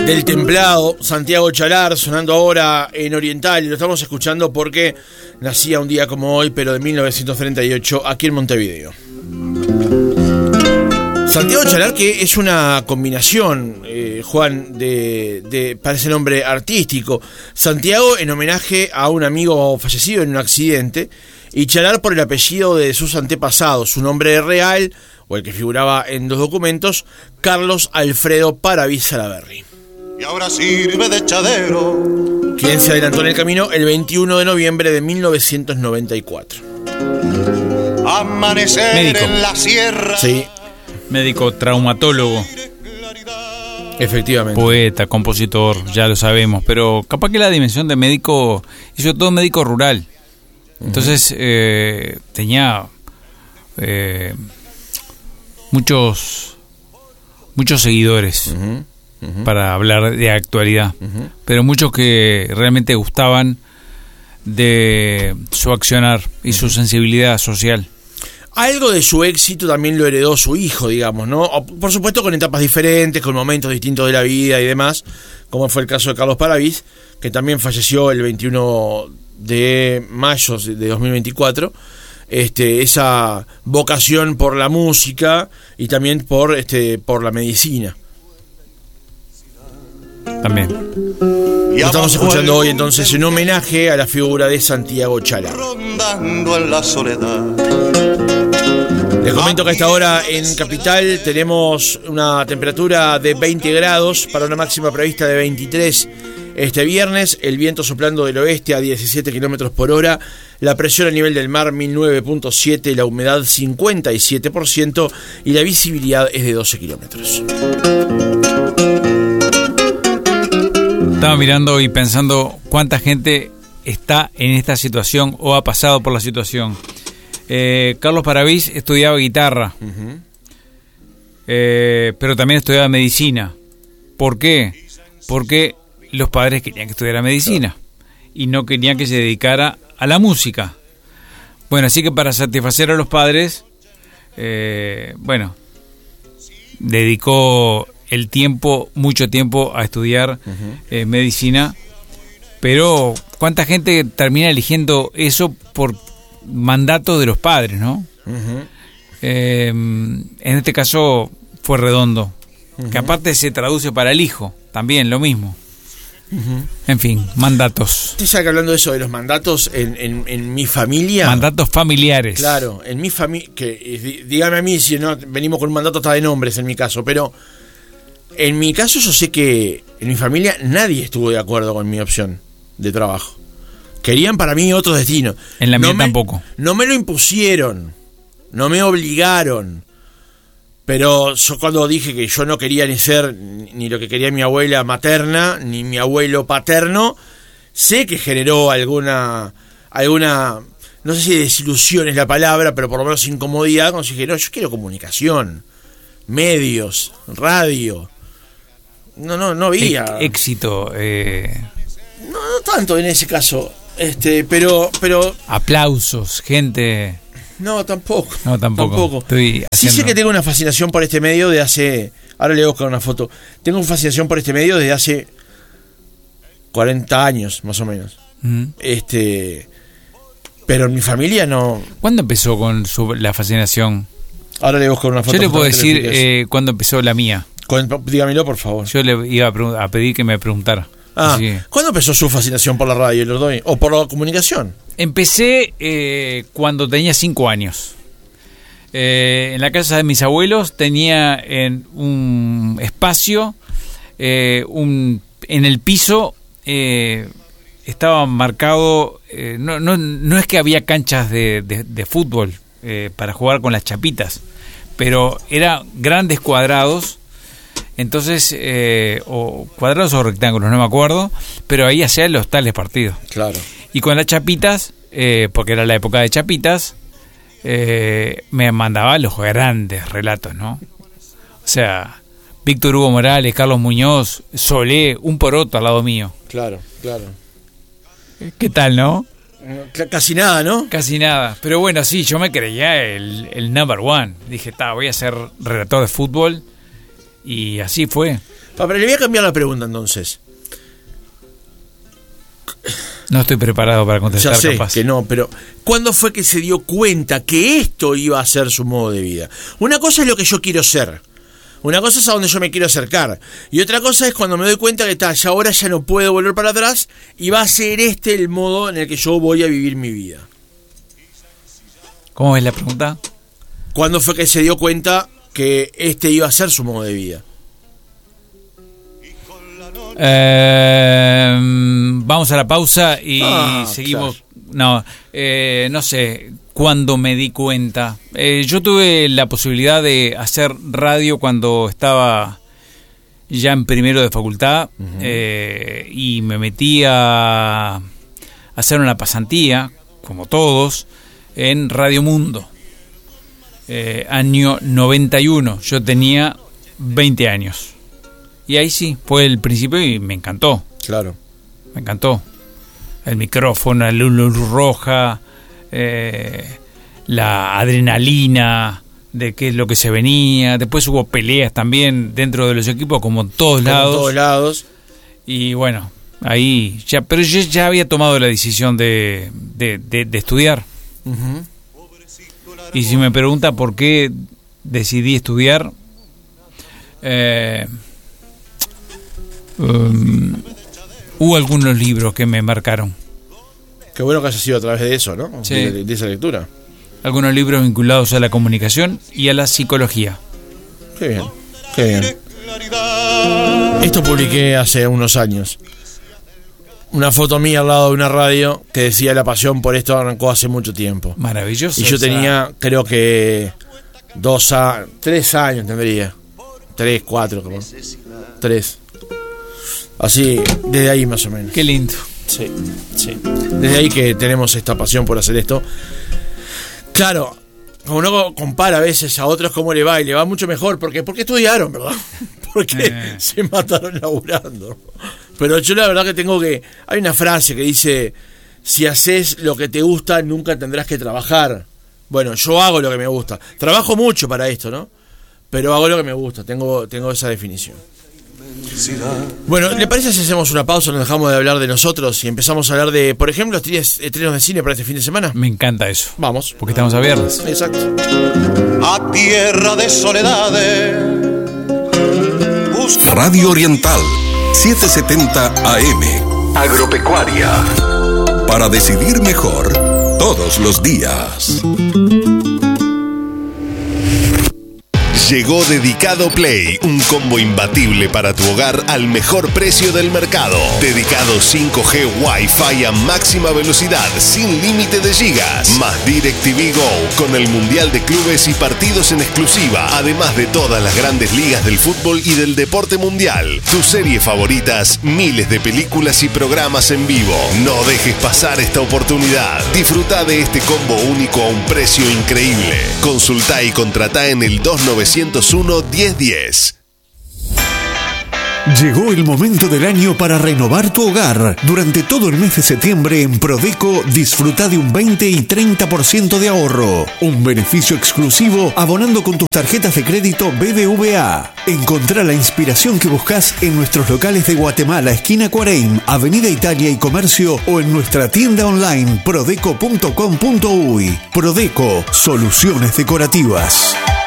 del templado Santiago Chalar, sonando ahora en Oriental, y lo estamos escuchando porque nacía un día como hoy, pero de 1938, aquí en Montevideo. Santiago Chalar, que es una combinación, Juan, parece nombre artístico. Santiago en homenaje a un amigo fallecido en un accidente, y Chalar por el apellido de sus antepasados, su nombre real, o el que figuraba en los documentos, Carlos Alfredo Paravís Salaberry. Y ahora sirve de echadero. Quien se adelantó en el camino el 21 de noviembre de 1994. Amanecer médico en la sierra. Sí, médico traumatólogo, efectivamente. poeta, compositor, ya lo sabemos, pero capaz que la dimensión de médico, y sobre todo médico rural. Entonces tenía muchos seguidores, para hablar de actualidad, pero muchos que realmente gustaban de su accionar y su sensibilidad social. Algo de su éxito también lo heredó su hijo, digamos, ¿no? Por supuesto con etapas diferentes, con momentos distintos de la vida y demás, como fue el caso de Carlos Paravís, que también falleció el 21 de mayo de 2024. Esa vocación por la música y también por la medicina. También. Lo estamos escuchando hoy entonces en homenaje a la figura de Santiago Chalar. Rondando en la soledad. Les comento que a esta hora en Capital tenemos una temperatura de 20 grados para una máxima prevista de 23 este viernes, el viento soplando del oeste a 17 kilómetros por hora, la presión a nivel del mar 1009.7, la humedad 57% y la visibilidad es de 12 kilómetros. Estaba mirando y pensando cuánta gente está en esta situación o ha pasado por la situación. Carlos Paravís estudiaba guitarra, pero también estudiaba medicina. ¿Por qué? Porque los padres querían que estudiara medicina y no querían que se dedicara a la música. Bueno, así que para satisfacer a los padres, dedicó el tiempo, mucho tiempo a estudiar medicina, pero ¿cuánta gente termina eligiendo eso por mandato de los padres, no? En este caso fue Redondo, que aparte se traduce para el hijo, también lo mismo. En fin, mandatos. Usted sabe que hablando de eso, de los mandatos en mi familia. Mandatos familiares. Claro, en mi familia, dígame a mí si no venimos con un mandato hasta de nombres en mi caso, pero en mi caso yo sé que en mi familia nadie estuvo de acuerdo con mi opción de trabajo. Querían para mí otro destino. En la mía tampoco. No me lo impusieron, no me obligaron. Pero yo cuando dije que yo no quería ni ser ni lo que quería mi abuela materna, ni mi abuelo paterno, sé que generó alguna, no sé si desilusión es la palabra, pero por lo menos incomodidad, cuando dije, no, yo quiero comunicación, medios, radio. No había. Éxito. No tanto en ese caso, pero aplausos, gente. No, tampoco. Estoy sí sé que tengo una fascinación por este medio de hace... Ahora le voy a buscar una foto. Tengo una fascinación por este medio desde hace 40 años, más o menos. Pero en mi familia no... ¿Cuándo empezó con la fascinación? Ahora le voy a buscar una foto. Yo le puedo decir cuándo empezó la mía. Dígamelo, por favor. Yo le iba a pedir que me preguntara. ¿Cuándo empezó su fascinación por la radio, o por la comunicación? Empecé cuando tenía 5 años. En la casa de mis abuelos tenía en un espacio, en el piso estaba marcado, no es que había canchas de fútbol para jugar con las chapitas, pero eran grandes cuadrados. Entonces, o cuadrados o rectángulos, no me acuerdo, pero ahí hacían los tales partidos. Claro. Y con las chapitas, porque era la época de chapitas, me mandaba los grandes relatos, ¿no? O sea, Víctor Hugo Morales, Carlos Muñoz, Solé, un poroto al lado mío. Claro. ¿Qué tal, no? Casi nada, ¿no? Casi nada. Pero bueno, sí, yo me creía el number one. Dije, voy a ser relator de fútbol. Y así fue. Pero le voy a cambiar la pregunta entonces. No estoy preparado para contestar, Ya sé capaz. que no, pero ¿cuándo fue que se dio cuenta que esto iba a ser su modo de vida? Una cosa es lo que yo quiero ser. Una cosa es a donde yo me quiero acercar. Y otra cosa es cuando me doy cuenta que ya ahora ya no puedo volver para atrás y va a ser este el modo en el que yo voy a vivir mi vida. ¿Cómo es la pregunta? ¿Cuándo fue que se dio cuenta que este iba a ser su modo de vida? Vamos a la pausa y seguimos. Claro. No, no sé cuándo me di cuenta. Yo tuve la posibilidad de hacer radio cuando estaba ya en primero de facultad. Y me metí a hacer una pasantía, como todos, en Radio Mundo. Año 91. Yo tenía 20 años. Y ahí sí, fue el principio y me encantó. Claro. Me encantó. El micrófono, la luz roja, la adrenalina de qué es lo que se venía. Después hubo peleas también dentro de los equipos, como en todos lados. En todos lados. Y bueno, ahí ya, pero yo ya había tomado la decisión de estudiar. Uh-huh. Y si me pregunta por qué decidí estudiar, hubo algunos libros que me marcaron. Qué bueno que haya sido a través de eso, ¿no? Sí. De esa lectura. Algunos libros vinculados a la comunicación y a la psicología. Qué bien, qué bien. Esto publiqué hace unos años. Una foto mía al lado de una radio que decía la pasión por esto arrancó hace mucho tiempo. Maravilloso. Y yo tenía, creo que 3 años tendría. 3, 4, como 3. Así, desde ahí más o menos. Qué lindo. Sí, sí. Desde ahí que tenemos esta pasión por hacer esto. Claro, como uno compara a veces a otros cómo le va, y le va mucho mejor. Porque estudiaron, ¿verdad? Porque se mataron laburando. Pero yo la verdad que tengo que... Hay una frase que dice: si haces lo que te gusta, nunca tendrás que trabajar. Bueno, yo hago lo que me gusta. Trabajo mucho para esto, ¿no? Pero hago lo que me gusta. Tengo esa definición. Bueno, ¿le parece si hacemos una pausa, nos dejamos de hablar de nosotros y empezamos a hablar de, por ejemplo, estrenos de cine para este fin de semana? Me encanta eso. Vamos. Porque estamos a viernes. Exacto. A tierra de soledades. Radio Oriental, 770 AM. Agropecuaria. Para decidir mejor, todos los días. Llegó Dedicado Play, un combo imbatible para tu hogar al mejor precio del mercado. Dedicado 5G Wi-Fi a máxima velocidad, sin límite de gigas. Más DirecTV Go, con el Mundial de Clubes y partidos en exclusiva, además de todas las grandes ligas del fútbol y del deporte mundial. Tus series favoritas, miles de películas y programas en vivo. No dejes pasar esta oportunidad. Disfruta de este combo único a un precio increíble. Consulta y contrata en el 2901-1010. Llegó el momento del año para renovar tu hogar. Durante todo el mes de septiembre en Prodeco disfruta de un 20 y 30% de ahorro. Un beneficio exclusivo abonando con tus tarjetas de crédito BBVA. Encontrá la inspiración que buscas en nuestros locales de Guatemala, esquina Cuareim, Avenida Italia y Comercio, o en nuestra tienda online prodeco.com.uy. Prodeco, soluciones decorativas.